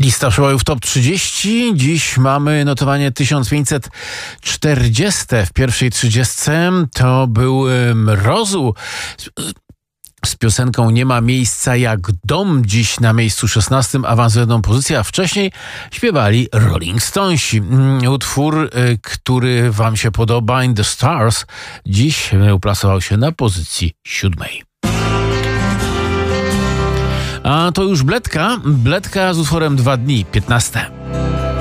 Lista przebojów Top 30. Dziś mamy notowanie 1540. W pierwszej 30 to był Mrozu z piosenką Nie ma miejsca jak dom. Dziś na miejscu 16 awans o jedną pozycję, a wcześniej śpiewali Rolling Stonesi. Utwór, który wam się podoba, In the Stars, dziś uplasował się na pozycji 7. A to już Bledka z utworem 2 dni, 15.